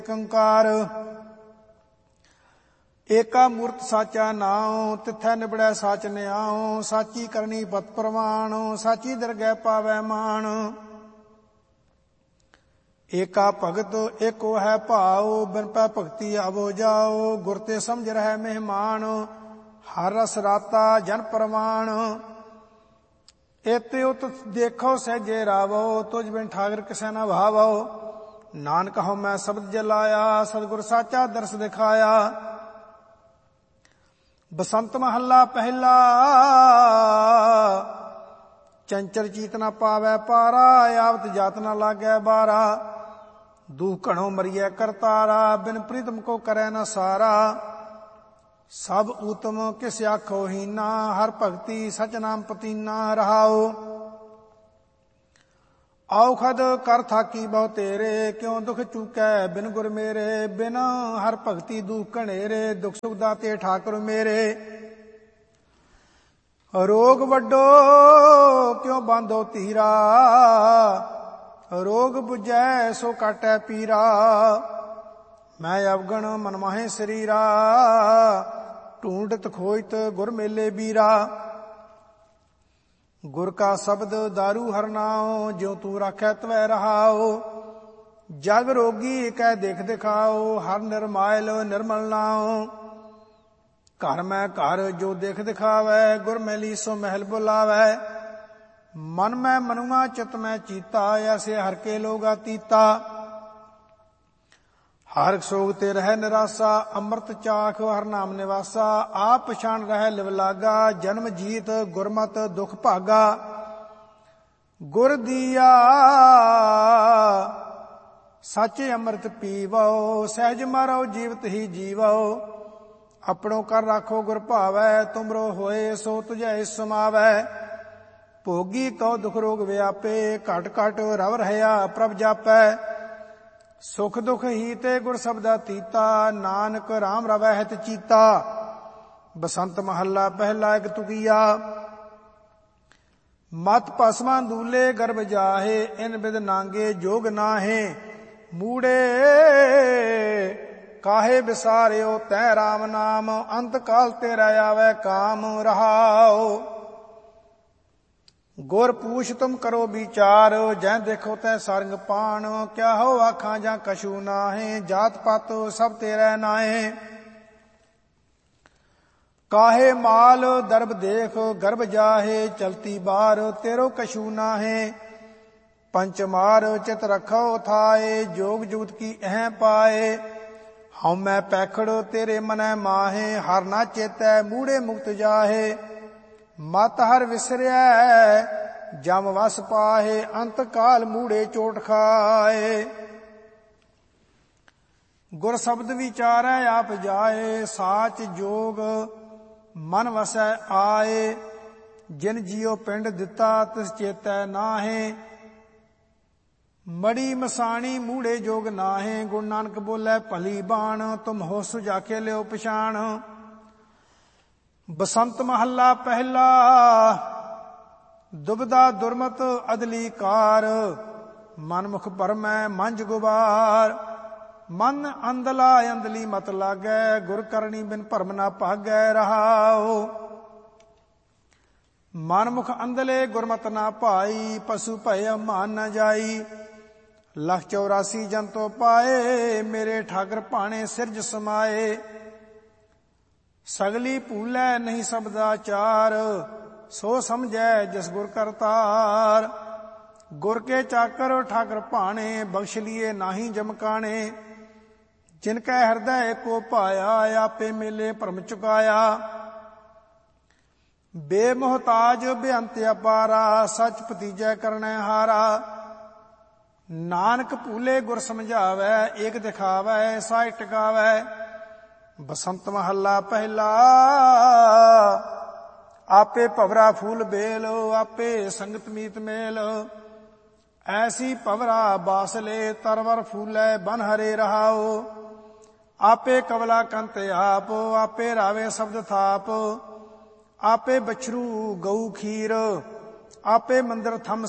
कंकार एका मूर्त साचा नाओ तिथै निबड़ै साच न्याओ साची करनी पत प्रमाण साची दरगह पावै मान एका भगत एको है भाओ बिन पै भगति आवो जाओ गुर ते समझ रहे मेहमान हर रस राता जन प्रमाण एते उत देखो सहजे रावो तुझ बिन ठाकर किसै न भावो नानक हूँ मैं शब्द जलाया सतगुर साचा दर्श दिखाया। बसंत महला पहला चंचल चीत न पावै पारा आवत जात न लागै बारा दुख घणो मरियै करतारा बिन प्रीतम को करै न सारा सब उत्तम किस आखो हीना हर भगति सच नाम पतीना रहाओ औखद कर थाकी बहु तेरे क्यों दुख चूकै बिन गुर मेरे बिन हर भगति दुख घनेरे दुख सुख दाते ठाकुर मेरे रोग वड्डो क्यों बांधो तीरा रोग बुझै सो काटै पीरा मैं अवगण मन माहे शरीरा ढूंढत खोजत गुर मेले बीरा गुर का शब्द दारू हर नाओ ज्यों तू राखै त्वै रहाओ जग रोगी कह देख दिखाओ हर निर्मायल निर्मल नाओ घर मैं घर जो देख दिखावै गुर मैली सो महल बुलावै मन में मनुआ चित में चीता ऐसे हर के लोग अतीता हर सोग ते रह निराशा अमृत चाख हर नाम निवासा आप पछाण रह लिवलागा जन्म जीत गुरमत दुख भागा गुर दिया सच अमृत पीवो सहज मारो जीवत ही जीवो अपनों कर राखो गुर भावै तुमरो होए सो तुझे समावै भोगी कहो दुख रोग व्यापे घट घट रव रहया प्रभ जापै सुख दुख ही ते गुर शब्दा तीता नानक राम रवै हित चीता। बसंत महला पहला एक तुकिया मत पसमा दूले गर्भ जाहे इन बिद नांगे जोग नाहे मूड़े काहे बिसारियो तै राम नाम अंत काल तेरा आवे काम रहाओ गुर पूछ तुम करो विचार जै देखो तै सारंग पान क्या हो आखां जा कछु नाहे जात पात सब तेरे नाहे काहे माल दर्ब देख गर्भ जाहे चलती बार तेरो कछु नाहे पंच मार चित रखो थाए जोग जुगत की अह पाए हम मैं पैखड़ तेरे मनै माहे हर ना चेतै मूड़े मुक्त जाहे मत हर विसरै जम वस पाहे अंत काल मूड़े चोट खाए गुर शब्द विचारै आप जाए साच जोग मन वसै आए जिन जियो पिंड दिता तिस चेतै नाहे मड़ी मसाणी मूड़े जोग नाहे गुरु नानक बोले भली बाण तुम हो सुजाके लियो पछाण। बसंत महला पहला दुबदा दुर्मत अदली कार मन मुख भरमै मंझ गुबार मन अंधला अंधली मत लागै गुर करनी बिन भरम ना भागै रहाओ मन मुख अंधले गुरमत ना भाई पशु भय मान न जाई 184 जन तो पाए मेरे ठाकर भाणे सिरज समाए सगली भूलै नहीं सबदा चार सो समझै जिस गुर करतार गुर के चाकर ठाकर भाणे बख्श लिए नाही जमकाने जिनकै हृदय को पाया आपे मेले भरम चुकाया बेमोहताज बेअंत अपारा सच भतीजै करनै हारा नानक भूले गुर समझावै एक दिखावै साई टिकावै। बसंत महला पहला आपे भवरा फूल बेल आपे संगत मीत मेल ऐसी भवरा बासले तरवर फूलै बन हरे रहाओ आपे कवला कंत आप आपे रावे शब्द थाप आपे बछरू गऊ खीर आपे मंदिर थम